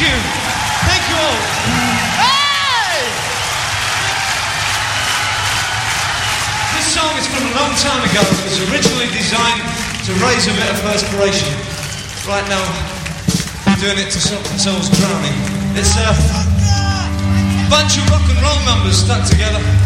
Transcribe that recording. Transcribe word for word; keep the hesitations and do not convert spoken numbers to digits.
you. Thank you all. Hey! This song is from a long time ago. It was originally designed to raise a bit of perspiration. Right now, we're doing it to stop ourselves drowning. It's a bunch of rock and roll numbers stuck together.